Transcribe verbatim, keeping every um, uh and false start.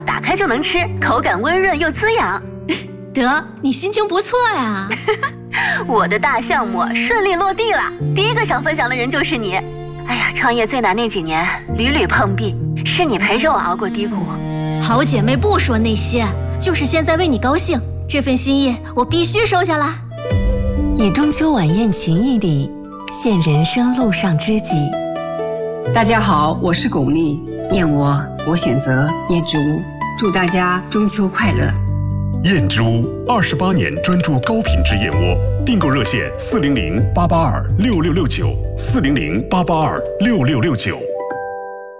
打开就能吃，口感温润又滋养。 得，你心情不错呀。 我的大项目顺利落地了，第一个想分享的人就是你。哎呀，创业最难那几年，屡屡碰壁，是你陪着我熬过低谷。 好姐妹不说那些，就是现在为你高兴，这份心意我必须收下啦。 以中秋晚宴情谊礼，献人生路上知己。 大家好，我是巩俐，燕窝我选择燕之屋，祝大家中秋快乐。 燕之屋二十八年专注高品质燕窝，订购热线四零零八八二六六六九四零零八八二六六六九。